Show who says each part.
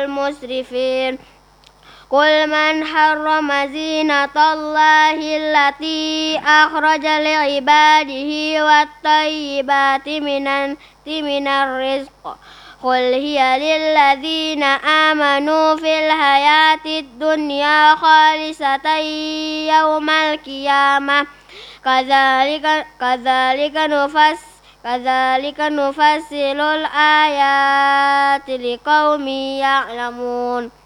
Speaker 1: المسرفين قل من حرم زينة الله التي أخرج لعباده والطيبات من الرزق قل هي للذين آمنوا في الحياة الدنيا خالصة يوم القيامة كذلك نفصل الآيات لقوم يعلمون